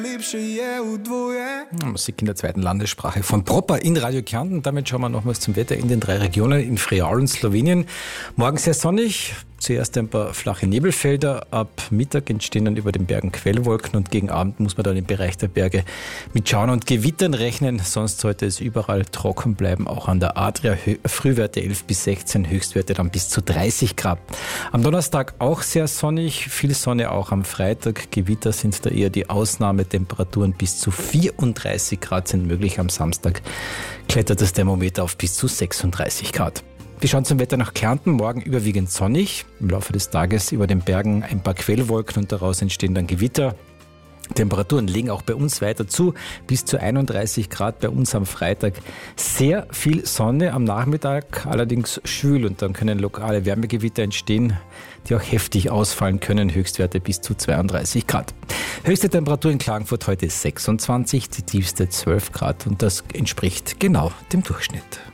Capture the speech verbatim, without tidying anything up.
Musik in der zweiten Landessprache von Proper in Radio Kärnten. Damit schauen wir nochmals zum Wetter in den drei Regionen, in Friaul und Slowenien. Morgen sehr sonnig, zuerst ein paar flache Nebelfelder. Ab Mittag entstehen dann über den Bergen Quellwolken und gegen Abend muss man dann im Bereich der Berge mit Schauern und Gewittern rechnen. Sonst sollte es überall trocken bleiben, auch an der Adria. Frühwerte elf bis sechzehn, Höchstwerte dann bis zu dreißig Grad. Am Donnerstag auch sehr sonnig, viel Sonne auch am Freitag. Gewitter sind da eher die Ausnahme. Temperaturen bis zu vierunddreißig Grad sind möglich. Am Samstag klettert das Thermometer auf bis zu sechsunddreißig Grad. Wir schauen zum Wetter nach Kärnten. Morgen überwiegend sonnig. Im Laufe des Tages über den Bergen ein paar Quellwolken und daraus entstehen dann Gewitter. Temperaturen legen auch bei uns weiter zu, bis zu einunddreißig Grad bei uns am Freitag. Sehr viel Sonne am Nachmittag, allerdings schwül und dann können lokale Wärmegewitter entstehen, die auch heftig ausfallen können. Höchstwerte bis zu zweiunddreißig Grad. Höchste Temperatur in Klagenfurt heute sechsundzwanzig, die tiefste zwölf Grad und das entspricht genau dem Durchschnitt.